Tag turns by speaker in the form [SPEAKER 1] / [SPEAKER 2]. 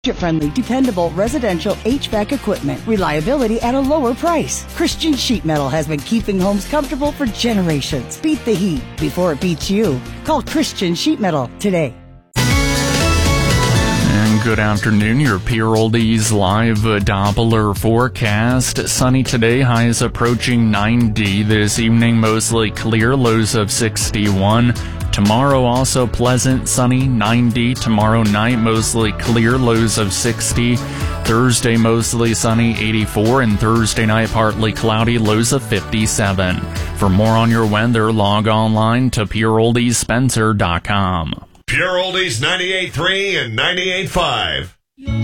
[SPEAKER 1] Budget-friendly, dependable residential HVAC equipment. Reliability at a lower price. Christian Sheet Metal has been keeping homes comfortable for generations. Beat the heat before it beats you. Call Christian Sheet Metal today.
[SPEAKER 2] And good afternoon. Your Pure Oldies live Doppler forecast. Sunny today, highs approaching 90. This evening, mostly clear, lows of 61. Tomorrow also pleasant, sunny, 90. Tomorrow night mostly clear, lows of 60. Thursday mostly sunny, 84. And Thursday night partly cloudy, lows of 57. For more on your weather, log online to pureoldiesspencer.com.
[SPEAKER 3] Pure Oldies 98.3 and 98.5.